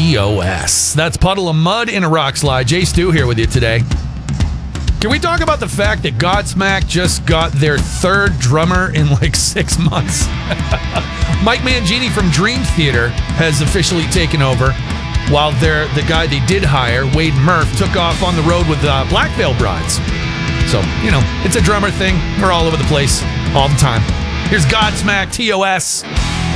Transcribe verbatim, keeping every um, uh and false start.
T O S. That's Puddle of Mud in a Rock Slide. Jay Stu here with you today. Can we talk about the fact that Godsmack just got their third drummer in like six months? Mike Mangini from Dream Theater has officially taken over, while they're, the guy they did hire, Wade Murph, took off on the road with uh, Black Veil Brides. So, you know, it's a drummer thing. We're all over the place all the time. Here's Godsmack, T O S.